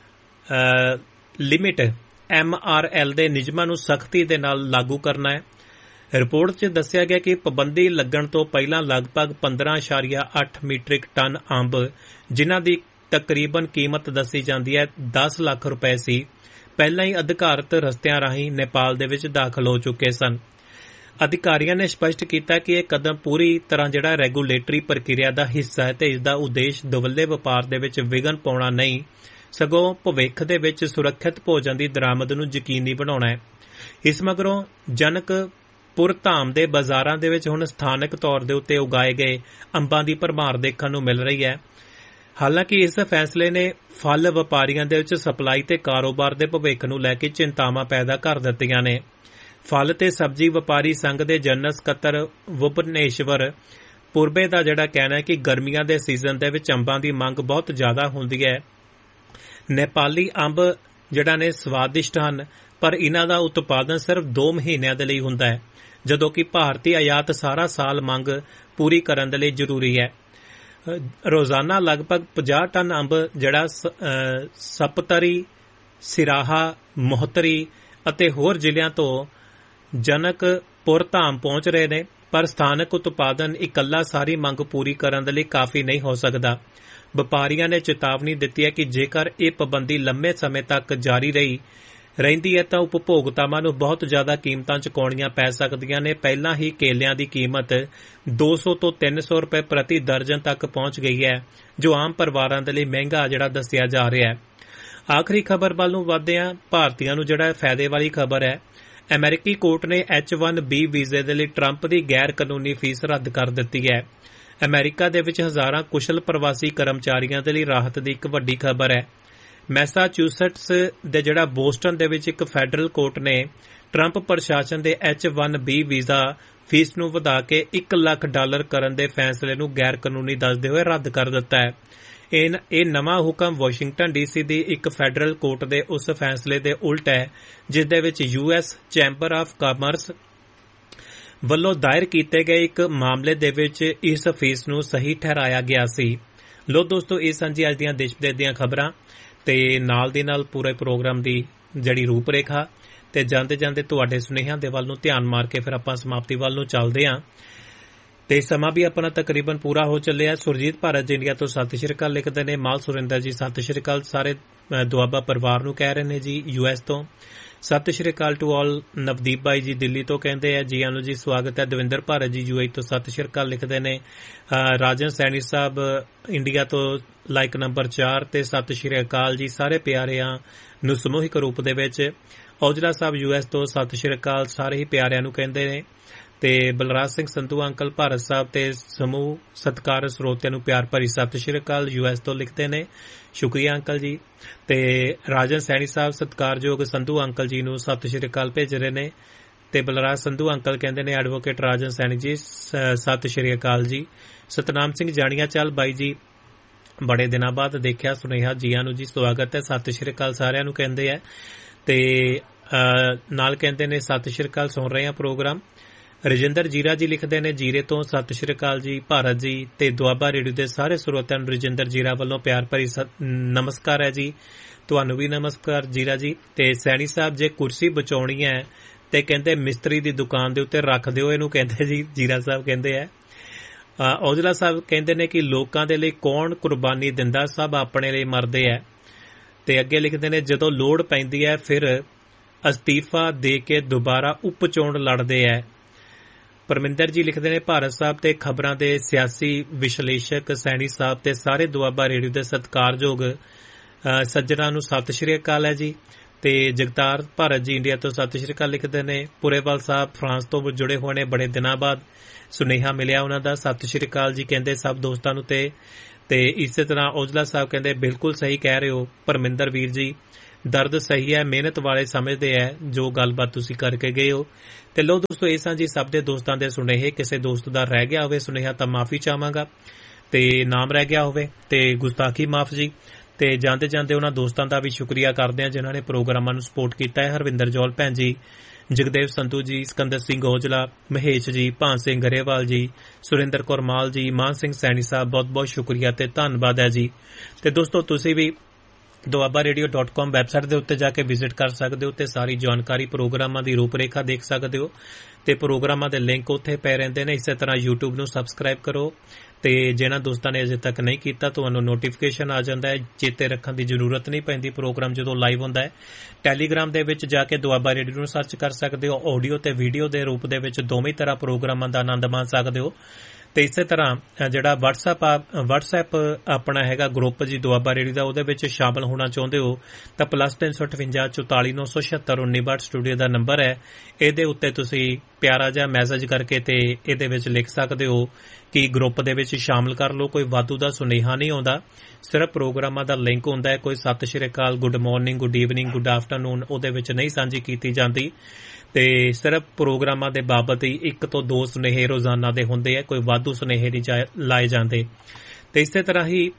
ਲਿਮਿਟ MRL ਦੇ ਨਿਯਮਾਂ ਨੂੰ ਸਖਤੀ ਦੇ ਨਾਲ ਲਾਗੂ ਕਰਨਾ ਹੈ। ਰਿਪੋਰਟ 'ਚ ਦੱਸਿਆ ਗਿਆ ਕਿ ਪਾਬੰਦੀ ਲੱਗਣ ਤੋਂ ਪਹਿਲਾਂ ਲਗਭਗ 15.8 ਮੀਟ੍ਰਿਕ ਟਨ ਅੰਬ, ਜਿਨ੍ਹਾਂ ਦੀ ਤਕਰੀਬਨ ਕੀਮਤ ਦੱਸੀ ਜਾਂਦੀ ਹੈ 10 ਲੱਖ ਰੁਪਏ ਸੀ, ਪਹਿਲਾਂ ਹੀ ਅਧਿਕਾਰਤ ਰਸਤਿਆਂ ਰਾਹੀਂ ਨੇਪਾਲ ਦੇ ਵਿੱਚ ਦਾਖਲ ਹੋ ਚੁੱਕੇ ਸਨ। ਅਧਿਕਾਰੀਆਂ ਨੇ ਸਪਸ਼ਟ ਕੀਤਾ ਕਿ ਇਹ ਕਦਮ ਪੂਰੀ ਤਰ੍ਹਾਂ ਜਿਹੜਾ ਰੈਗੂਲੇਟਰੀ ਪ੍ਰਕਿਰਿਆ ਦਾ ਹਿੱਸਾ ਹੈ ਤੇ ਇਸ ਦਾ ਉਦੇਸ਼ ਦੁਵੱਲੇ ਵਪਾਰ ਦੇ ਵਿੱਚ ਵਿਘਨ ਪਾਉਣਾ ਨਹੀਂ, ਸਗੋਂ ਭਵਿੱਖ ਦੇ ਵਿੱਚ ਸੁਰੱਖਿਅਤ ਭੋਜਨ ਦੀ ਦਰਾਮਦ ਨੂੰ ਯਕੀਨੀ ਬਣਾਉਣਾ ਹੈ। ਇਸ ਮਗਰੋਂ ਜਨਕਪੁਰ ਧਾਮ ਦੇ ਬਾਜ਼ਾਰਾਂ ਦੇ ਵਿੱਚ ਹੁਣ ਸਥਾਨਕ ਤੌਰ ਦੇ ਉੱਤੇ ਉਗਾਏ ਗਏ ਅੰਬਾਂ ਦੀ ਭਰਮਾਰ ਦੇਖਣ ਨੂੰ ਮਿਲ ਰਹੀ ਹੈ। ਹਾਲਾਂਕਿ ਇਸ ਫੈਸਲੇ ਨੇ ਫਲ ਵਪਾਰੀਆਂ ਦੇ ਵਿੱਚ ਸਪਲਾਈ ਤੇ ਕਾਰੋਬਾਰ ਦੇ ਭਵਿੱਖ ਨੂੰ ਲੈ ਕੇ ਚਿੰਤਾਵਾਂ ਪੈਦਾ ਕਰ ਦਿੱਤੀਆਂ ਨੇ। ਫਲ ਤੇ ਸਬਜ਼ੀ ਵਪਾਰੀ ਸੰਘ ਦੇ ਜਨਰਲ ਸਕੱਤਰ ਭੁਵਨੇਸ਼ਵਰ ਪੁਰਬੇ ਦਾ ਜਿਹੜਾ ਕਹਿਣਾ ਹੈ ਕਿ ਗਰਮੀਆਂ ਦੇ ਸੀਜ਼ਨ ਦੇ ਵਿੱਚ ਅੰਬਾਂ ਦੀ ਮੰਗ ਬਹੁਤ ਜ਼ਿਆਦਾ ਹੁੰਦੀ ਹੈ। ਨੇਪਾਲੀ ਅੰਬ ਜਿਹੜਾ ਨੇ ਸਵਾਦਿਸ਼ਟ ਹਨ, ਪਰ ਇਹਨਾਂ ਦਾ ਉਤਪਾਦਨ ਸਿਰਫ 2 ਮਹੀਨਿਆਂ ਦੇ ਲਈ ਹੁੰਦਾ ਹੈ, ਜਦੋਂ ਕਿ ਭਾਰਤੀ ਆਯਾਤ ਸਾਰਾ ਸਾਲ ਮੰਗ ਪੂਰੀ ਕਰਨ ਦੇ ਲਈ ਜ਼ਰੂਰੀ ਹੈ। ਰੋਜ਼ਾਨਾ ਲਗਭਗ 50 ਟਨ ਅੰਬ ਜਿਹੜਾ ਸਪਤਰੀ, ਸਿਰਾਹਾ, ਮੋਹਤਰੀ ਅਤੇ ਹੋਰ ਜ਼ਿਲ੍ਹਿਆਂ ਤੋਂ ਜਨਕਪੁਰ ਧਾਮ ਪਹੁੰਚ ਰਹੇ ਨੇ, ਪਰ ਸਥਾਨਕ ਉਤਪਾਦਨ ਇਕੱਲਾ ਸਾਰੀ ਮੰਗ ਪੂਰੀ ਕਰਨ ਦੇ ਲਈ ਕਾਫੀ ਨਹੀਂ ਹੋ ਸਕਦਾ। ਵਪਾਰੀਆਂ ਨੇ ਚੇਤਾਵਨੀ ਦਿੱਤੀ ਹੈ ਕਿ ਜੇਕਰ ਇਹ ਪਾਬੰਦੀ ਲੰਮੇ ਸਮੇਂ ਤੱਕ ਜਾਰੀ ਰਹਿੰਦੀ ਹੈ ਤਾਂ ਉਪਭੋਗਤਾਵਾਂ ਨੂੰ ਬਹੁਤ ਜ਼ਿਆਦਾ ਕੀਮਤਾਂ ਚੁਕਾਉਣੀਆਂ ਪੈ ਸਕਦੀਆਂ ਨੇ। ਪਹਿਲਾਂ ਹੀ ਕੇਲਿਆਂ ਦੀ ਕੀਮਤ 200 ਤੋਂ 300 ਰੁਪਏ ਪ੍ਰਤੀ ਦਰਜਨ ਤੱਕ ਪਹੁੰਚ ਗਈ ਹੈ, ਜੋ ਆਮ ਪਰਿਵਾਰਾਂ ਦੇ ਲਈ ਮਹਿੰਗਾ ਜਿਹੜਾ ਦੱਸਿਆ ਜਾ ਰਿਹਾ ਹੈ। ਆਖਰੀ ਖਬਰ ਵੱਲ ਨੂੰ ਵਧਦੇ ਹਾਂ। ਭਾਰਤੀਆਂ ਨੂੰ ਜਿਹੜਾ ਫਾਇਦੇ ਵਾਲੀ ਖਬਰ ਹੈ, ਅਮਰੀਕੀ ਕੋਰਟ ਨੇ H-1B ਵੀਜ਼ੇ ਦੇ ਲਈ ਟਰੰਪ ਦੀ ਗੈਰ ਕਾਨੂੰਨੀ ਫੀਸ ਰੱਦ ਕਰ ਦਿੱਤੀ ਹੈ। ਅਮਰੀਕਾ ਦੇ ਵਿੱਚ ਹਜ਼ਾਰਾਂ ਕੁਸ਼ਲ ਪ੍ਰਵਾਸੀ ਕਰਮਚਾਰੀਆਂ ਦੇ ਲਈ ਰਾਹਤ ਦੀ ਇੱਕ ਵੱਡੀ ਖਬਰ ਹੈ। ਮੈਸਾਚੂਸੈਟਸ ਦੇ ਜਿਹੜਾ ਬੋਸਟਨ ਦੇ ਵਿੱਚ ਇੱਕ ਫੈਡਰਲ ਕੋਰਟ ਨੇ ਟਰੰਪ ਪ੍ਰਸ਼ਾਸਨ ਦੇ H-1B ਵੀਜ਼ਾ ਫੀਸ ਨੂੰ ਵਧਾ ਕੇ $1 ਲੱਖ ਕਰਨ ਦੇ ਫੈਸਲੇ ਨੂੰ ਗੈਰ ਕਾਨੂੰਨੀ ਦੱਸਦੇ ਹੋਏ ਰੱਦ ਕਰ ਦਿੱਤਾ ਹੈ। ਇਹ ਨਵਾਂ ਹੁਕਮ ਵਾਸ਼ਿੰਗਟਨ DC ਦੀ ਇੱਕ ਫੈਡਰਲ ਕੋਰਟ ਦੇ ਉਸ ਫੈਸਲੇ ਦੇ ਉਲਟ ਹੈ, ਜਿਸ ਦੇ ਵਿੱਚ US ਚੈਂਬਰ ਆਫ ਕਾਮਰਸ ਵੱਲੋਂ ਦਾਇਰ ਕੀਤੇ ਗਏ ਇੱਕ ਮਾਮਲੇ ਦੇ ਵਿੱਚ ਇਸ ਫੀਸ ਨੂੰ ਸਹੀ ਠਹਿਰਾਇਆ ਗਿਆ ਸੀ। ਲੋ ਦੋਸਤੋ, ਇਹ ਸਨ ਜੀ ਅੱਜ ਦੀਆਂ ਦੇਸ਼ ਵਿਦੇਸ਼ ਦੀਆਂ ਖਬਰਾਂ, ਤੇ ਨਾਲ ਦੀ ਨਾਲ ਪੂਰੇ ਪ੍ਰੋਗਰਾਮ ਦੀ ਜਿਹੜੀ ਰੂਪਰੇਖਾ, ਤੇ ਜਾਂਦੇ ਜਾਂਦੇ ਤੁਹਾਡੇ ਸੁਨੇਹਿਆਂ ਦੇ ਵੱਲ ਨੂੰ ਧਿਆਨ ਮਾਰ ਕੇ ਫਿਰ ਆਪਾਂ ਸਮਾਪਤੀ ਵੱਲ ਨੂੰ ਚੱਲਦੇ ਹਾਂ। ਤੇ ਸਮਾਂ ਵੀ ਆਪਣਾ ਤਕਰੀਬਨ ਪੂਰਾ ਹੋ ਚੱਲਿਆ। ਸੁਰਜੀਤ ਭਾਰਤ ਇੰਡੀਆ ਤੋਂ ਸਤਿ ਸ਼੍ਰੀ ਅਕਾਲ ਲਿਖਦੇ ਨੇ। ਮਾਲ ਸੁਰਿੰਦਰ ਜੀ ਸਤਿ ਸ਼੍ਰੀ ਅਕਾਲ ਸਾਰੇ ਦੁਆਬਾ ਪਰਿਵਾਰ ਨੂੰ ਕਹਿ ਰਹੇ ਨੇ ਜੀ। US ਤੋਂ ਸਤਿ ਸ਼੍ਰੀ ਅਕਾਲ ਟੂ ਆਲ। ਨਵਦੀਪ ਭਾਈ ਜੀ ਦਿੱਲੀ ਤੋਂ ਕਹਿੰਦੇ ਆ ਜੀ ਆਨੂੰ ਜੀ ਸਵਾਗਤ ਹੈ। ਦਵਿੰਦਰ ਭਾਰਤ ਜੀ UAE ਤੋਂ ਸਤਿ ਸ਼੍ਰੀ ਅਕਾਲ ਲਿਖਦੇ ਨੇ। ਰਾਜਨ ਸੈਣੀ ਸਾਹਿਬ ਇੰਡੀਆ ਤੋਂ ਲਾਈਕ ਨੰਬਰ 4 ਤੇ ਸਤਿ ਸ਼੍ਰੀ ਅਕਾਲ ਜੀ ਸਾਰੇ ਪਿਆਰਿਆਂ ਨੂੰ ਸਮੂਹਿਕ ਰੂਪ ਦੇ ਵਿੱਚ। ਔਜਲਾ ਸਾਹਿਬ US ਤੋਂ ਸਤਿ ਸ਼੍ਰੀ ਅਕਾਲ ਸਾਰੇ ਹੀ ਪਿਆਰਿਆਂ ਨੂੰ ਕਹਿੰਦੇ ਨੇ। ਤੇ ਬਲਰਾਜ ਸਿੰਘ ਸੰਧੂ ਅੰਕਲ ਭਾਰਤ ਸਾਹਿਬ ਤੇ ਸਮੂਹ ਸਤਿਕਾਰ ਸਰੋਤਿਆਂ ਨੂੰ ਪਿਆਰ ਭਰੀ ਸਤਿ ਸ਼੍ਰੀ ਅਕਾਲ US ਤੋਂ ਲਿਖਦੇ ਨੇ। ਸ਼ੁਕਰੀਆ ਅੰਕਲ ਜੀ। ਤੇ ਰਾਜਨ ਸੈਣੀ ਸਾਹਿਬ ਸਤਿਕਾਰਯੋਗ ਸੰਧੂ ਅੰਕਲ ਜੀ ਨੂੰ ਸਤਿ ਸ਼੍ਰੀ ਅਕਾਲ ਭੇਜ ਰਹੇ ਨੇ। ਤੇ ਬਲਰਾਜ ਸੰਧੂ ਅੰਕਲ ਕਹਿੰਦੇ ਨੇ ਐਡਵੋਕੇਟ ਰਾਜਨ ਸੈਣੀ ਜੀ ਸਤਿ ਸ਼੍ਰੀ ਅਕਾਲ ਜੀ। ਸਤਨਾਮ ਸਿੰਘ ਜਾਣੀਆਂ ਚੱਲ ਬਾਈ ਜੀ ਬੜੇ ਦਿਨਾਂ ਬਾਅਦ ਦੇਖਿਆ ਸੁਨੇਹਾ, ਜੀਆਂ ਨੂੰ ਜੀ ਸਵਾਗਤ ਹੈ। ਸਤਿ ਸ਼੍ਰੀ ਅਕਾਲ ਸਾਰਿਆਂ ਨੂੰ ਕਹਿੰਦੇ ਆ। ਤੇ ਨਾਲ ਕਹਿੰਦੇ ਨੇ ਸਤਿ ਸ਼੍ਰੀ ਅਕਾਲ ਸੁਣ ਰਹੇ ਆ ਪ੍ਰੋਗਰਾਮ। ਰਜਿੰਦਰ ਜੀਰਾ ਜੀ ਲਿਖਦੇ ਨੇ ਜੀਰੇ ਤੋਂ ਸਤਿ ਸ਼੍ਰੀ ਅਕਾਲ ਜੀ ਭਾਰਤ ਜੀ। ਤੇ ਦੁਆਬਾ ਰੇਡੀਓ ਦੇ ਸਾਰੇ ਸਰੋਤਿਆਂ ਨੂੰ ਰਜਿੰਦਰ ਜੀਰਾ ਵੱਲੋਂ ਪਿਆਰ ਭਰੀ ਨਮਸਕਾਰ ਹੈ ਜੀ। ਤੁਹਾਨੂੰ ਵੀ ਨਮਸਕਾਰ ਜੀਰਾ ਜੀ। ਤੇ ਸੈਣੀ ਸਾਹਿਬ ਜੇ ਕੁਰਸੀ ਬਚਾਉਣੀ ਹੈ ਤੇ ਕਹਿੰਦੇ ਮਿਸਤਰੀ ਦੀ ਦੁਕਾਨ ਦੇ ਉੱਤੇ ਰੱਖ ਦਿਓ ਇਹਨੂੰ, ਕਹਿੰਦੇ ਜੀ ਜੀਰਾ ਸਾਹਿਬ ਕਹਿੰਦੇ ਆ। ਔਜਲਾ ਸਾਹਿਬ ਕਹਿੰਦੇ ਨੇ ਕਿ ਲੋਕਾਂ ਦੇ ਲਈ ਕੌਣ ਕੁਰਬਾਨੀ ਦਿੰਦਾ, ਸਭ ਆਪਣੇ ਲਈ ਮਰਦੇ ਹੈ। ਤੇ ਅੱਗੇ ਲਿਖਦੇ ਨੇ ਜਦੋਂ ਲੋੜ ਪੈਂਦੀ ਹੈ ਫਿਰ ਅਸਤੀਫਾ ਦੇ ਕੇ ਦੁਬਾਰਾ ਉਪ ਚੋਣ ਲੜਦੇ ਹੈ। ਪਰਮਿੰਦਰ ਜੀ ਲਿਖਦੇ ਨੇ ਭਾਰਤ ਸਾਹਿਬ ਤੇ ਖਬਰਾਂ ਦੇ ਸਿਆਸੀ ਵਿਸ਼ਲੇਸ਼ਕ ਸੈਣੀ ਸਾਹਿਬ ਤੇ ਸਾਰੇ ਦੁਆਬਾ ਰੇਡੀਓ ਦੇ ਸਤਿਕਾਰਯੋਗ ਸੱਜਣਾਂ ਨੂੰ ਸਤਿ ਸ਼੍ਰੀ ਅਕਾਲ ਹੈ ਜੀ। ਤੇ ਤੇ ਜਗਤਾਰ ਭਾਰਤ ਜੀ ਇੰਡੀਆ ਤੋਂ ਸਤਿ ਸ਼੍ਰੀ ਅਕਾਲ ਲਿਖਦੇ ਨੇ। ਪੁਰੇਵਾਲ ਸਾਹਿਬ ਫਰਾਂਸ ਤੋਂ ਜੁੜੇ ਹੋਏ ਨੇ, ਬੜੇ ਦਿਨਾਂ ਬਾਅਦ ਸੁਨੇਹਾ ਮਿਲਿਆ ਉਹਨਾਂ ਦਾ, ਸਤਿ ਸ਼੍ਰੀ ਅਕਾਲ ਜੀ ਕਹਿੰਦੇ ਸਭ ਦੋਸਤਾਂ ਨੂੰ। ਤੇ ਇਸੇ ਤਰ੍ਹਾਂ ਔਜਲਾ ਸਾਹਿਬ ਕਹਿੰਦੇ ਬਿਲਕੁਲ ਸਹੀ ਕਹਿ ਰਹੇ ਹੋ ਪਰਮਿੰਦਰ ਵੀਰ ਜੀ, ਦਰਦ ਸਹੀ ਹੈ, ਮਿਹਨਤ ਵਾਲੇ ਸਮਝਦੇ ਹੈ ਜੋ ਗੱਲਬਾਤ ਤੁਸੀਂ ਕਰਕੇ ਗਏ ਹੋ। ਤੇ ਲੋ ਦੋਸਤੋ, ਇਹ ਸਾਂ ਜੀ ਸਭ ਦੇ ਦੋਸਤਾਂ ਦੇ ਸੁਨੇਹੇ। ਕਿਸੇ ਦੋਸਤ ਦਾ ਰਹਿ ਗਿਆ ਹੋਵੇ ਸੁਨੇਹਾ ਤਾਂ ਮਾਫੀ ਚਾਹਾਂਗਾ, ਤੇ ਨਾਮ ਰਹਿ ਗਿਆ ਹੋਵੇ ਤੇ ਗੁਸਤਾਖੀ ਮਾਫ ਜੀ। ਤੇ ਜਾਂਦੇ ਜਾਂਦੇ ਉਹਨਾਂ ਦੋਸਤਾਂ ਦਾ ਵੀ ਸ਼ੁਕਰੀਆ ਕਰਦੇ ਹਾਂ ਜਿਨ੍ਹਾਂ ਨੇ ਪ੍ਰੋਗਰਾਮਾਂ ਨੂੰ ਸਪੋਰਟ ਕੀਤਾ ਹੈ। ਹਰਵਿੰਦਰ ਜੌਲ ਭੈਣ ਜੀ, ਜਗਦੇਵ ਸੰਧੂ ਜੀ, ਸਿਕੰਦਰ ਸਿੰਘ ਔਜਲਾ, ਮਹੇਸ਼ ਜੀ, ਭਾਨ ਸਿੰਘ ਗਰੇਵਾਲ ਜੀ, ਸੁਰਿੰਦਰ ਕੌਰ ਮਾਲ ਜੀ, ਮਾਨ ਸਿੰਘ ਸੈਣੀ ਸਾਹਿਬ, ਬਹੁਤ ਬਹੁਤ ਸ਼ੁਕਰੀਆ ਤੇ ਧੰਨਵਾਦ ਹੈ ਜੀ। ਤੇ ਦੋਸਤੋ, ਤੁਸੀਂ ਵੀ doabaaradio.com ਵੈਬਸਾਈਟ ਦੇ ਉੱਤੇ ਜਾ ਕੇ ਵਿਜ਼ਿਟ ਕਰ ਸਕਦੇ ਹੋ ਤੇ ਸਾਰੀ ਜਾਣਕਾਰੀ ਪ੍ਰੋਗਰਾਮਾਂ ਦੀ ਰੂਪਰੇਖਾ ਦੇਖ ਸਕਦੇ ਹੋ ਤੇ ਪ੍ਰੋਗਰਾਮਾਂ ਦੇ ਲਿੰਕ ਉੱਥੇ ਪਏ ਰਹਿੰਦੇ ਨੇ। ਇਸੇ ਤਰ੍ਹਾਂ YouTube ਨੂੰ ਸਬਸਕ੍ਰਾਈਬ ਕਰੋ ਤੇ ਜਿਹਨਾਂ ਦੋਸਤਾਂ ਨੇ ਅਜੇ ਤੱਕ ਨਹੀਂ ਕੀਤਾ ਤੁਹਾਨੂੰ ਨੋਟੀਫਿਕੇਸ਼ਨ ਆ ਜਾਂਦਾ ਹੈ, ਚੇਤੇ ਰੱਖਣ ਦੀ ਜ਼ਰੂਰਤ ਨਹੀਂ ਪੈਂਦੀ ਪ੍ਰੋਗਰਾਮ ਜਦੋਂ ਲਾਈਵ ਹੁੰਦਾ ਹੈ। ਟੈਲੀਗ੍ਰਾਮ ਦੇ ਵਿੱਚ ਜਾ ਕੇ ਦੁਆਬਾ ਰੇਡੀਓ ਨੂੰ ਸਰਚ ਕਰ ਸਕਦੇ ਹੋ, ਆਡੀਓ ਤੇ ਵੀਡੀਓ ਦੇ ਰੂਪ ਦੇ ਵਿੱਚ ਦੋਵੇਂ ਤਰ੍ਹਾਂ ਪ੍ਰੋਗਰਾਮਾਂ ਦਾ ਆਨੰਦ ਮਾਣ ਸਕਦੇ ਹੋ। ਤੇ ਇਸੇ ਤਰ੍ਹਾਂ ਜਿਹੜਾ WhatsApp ਆਪਣਾ ਹੈਗਾ ਗਰੁੱਪ ਜੀ ਦੁਆਬਾ ਰੇਡੀਓ ਦਾ, ਉਹਦੇ ਵਿੱਚ ਸ਼ਾਮਲ ਹੋਣਾ ਚਾਹੁੰਦੇ ਹੋ ਤਾਂ +358 44 976 1962 ਸਟੂਡੀਓ ਦਾ ਨੰਬਰ ਹੈ। ਇਹਦੇ ਉੱਤੇ ਤੁਸੀਂ ਪਿਆਰਾ ਜਿਹਾ ਮੈਸੇਜ ਕਰਕੇ ਤੇ ਇਹਦੇ ਵਿੱਚ ਲਿਖ ਸਕਦੇ ਹੋ ਕਿ ਗਰੁੱਪ ਦੇ ਵਿੱਚ ਸ਼ਾਮਲ ਕਰ ਲਓ। ਕੋਈ ਵਾਧੂ ਦਾ ਸੁਨੇਹਾ ਨਹੀਂ ਆਉਂਦਾ, ਸਿਰਫ ਪ੍ਰੋਗਰਾਮਾਂ ਦਾ ਲਿੰਕ ਹੁੰਦਾ ਹੈ। ਕੋਈ ਸਤਿ ਸ਼੍ਰੀ ਅਕਾਲ, good morning, good evening, good afternoon ਉਹਦੇ ਵਿੱਚ ਨਹੀਂ ਸਾਂਝੀ ਕੀਤੀ ਜਾਂਦੀ ਤੇ ਸਿਰਫ ਪ੍ਰੋਗਰਾਮਾਂ ਦੇ ਬਾਬਤ ਹੀ 1 ਤੋਂ 2 ਸੁਨੇਹੇ ਰੋਜ਼ਾਨਾ ਦੇ ਹੁੰਦੇ ਆ, ਕੋਈ ਵਾਧੂ ਸੁਨੇਹੇ ਨਹੀਂ ਲਾਏ ਜਾਂਦੇ। ਤੇ ਇਸੇ ਤਰ੍ਹਾਂ ਹੀ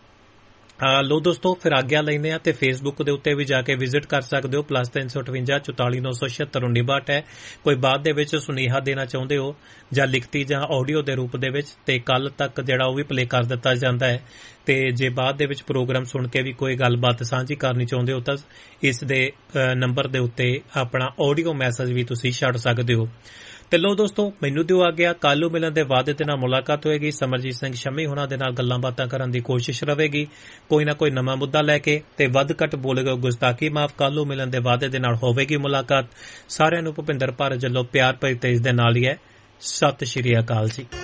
ਲੋ ਦੋਸਤੋ, ਫਿਰ ਆਗਿਆ ਲੈਂਦੇ ਆ ਤੇ ਫੇਸਬੁੱਕ ਦੇ ਉੱਤੇ ਵੀ ਜਾ ਕੇ ਵਿਜ਼ਿਟ ਕਰ ਸਕਦੇ ਹੋ। +358 44 976 1962 ਹੈ। ਕੋਈ ਬਾਅਦ ਦੇ ਵਿੱਚ ਸੁਨੇਹਾ ਦੇਣਾ ਚਾਹੁੰਦੇ ਹੋ ਜਾਂ ਲਿਖਤੀ ਜਾਂ ਆਡੀਓ ਦੇ ਰੂਪ ਦੇ ਵਿੱਚ ਤੇ ਕੱਲ ਤੱਕ ਜਿਹੜਾ ਉਹ ਵੀ ਪਲੇ ਕਰ ਦਿੱਤਾ ਜਾਂਦਾ ਹੈ। ਤੇ ਜੇ ਬਾਅਦ ਦੇ ਵਿੱਚ ਪ੍ਰੋਗਰਾਮ ਸੁਣ ਕੇ ਵੀ ਕੋਈ ਗੱਲਬਾਤ ਸਾਂਝੀ ਕਰਨੀ ਚਾਹੁੰਦੇ ਹੋ ਤਾਂ ਇਸ ਦੇ ਨੰਬਰ ਦੇ ਉੱਤੇ ਆਪਣਾ ਆਡੀਓ ਮੈਸੇਜ ਵੀ ਤੁਸੀਂ ਛੱਡ ਸਕਦੇ ਹੋ। ਤੇ ਲੋ ਦੋਸਤੋ, ਮੈਨੂੰ ਦਿਓ ਆ ਗਿਆ, ਕੱਲ੍ਹ ਨੂੰ ਮਿਲਣ ਦੇ ਵਾਅਦੇ ਦੇ ਨਾਲ ਮੁਲਾਕਾਤ ਹੋਏਗੀ। ਸਮਰਜੀਤ ਸਿੰਘ ਸ਼ਮੀ ਹੋਣਾ ਦੇ ਨਾਲ ਗੱਲਾਂ ਬਾਤਾਂ ਕਰਨ ਦੀ ਕੋਸ਼ਿਸ਼ ਰਹੇਗੀ, ਕੋਈ ਨਾ ਕੋਈ ਨਵਾਂ ਮੁੱਦਾ ਲੈ ਕੇ ਤੇ ਵੱਧ ਘੱਟ ਬੋਲੇਗਾ ਗੁਸਤਾਖੀ ਮਾਫ। ਕੱਲ੍ਹ ਨੂੰ ਮਿਲਣ ਦੇ ਵਾਅਦੇ ਦੇ ਨਾਲ ਹੋਵੇਗੀ ਮੁਲਾਕਾਤ। ਸਾਰਿਆਂ ਨੂੰ ਭੁਪਿੰਦਰ ਭਾਰਤ ਵੱਲੋਂ ਪਿਆਰ ਭਰੀ ਤੇਜ ਦੇ ਨਾਲ ਹੀ ਹੈ। ਸਤਿ ਸ਼੍ਰੀ ਅਕਾਲ ਜੀ।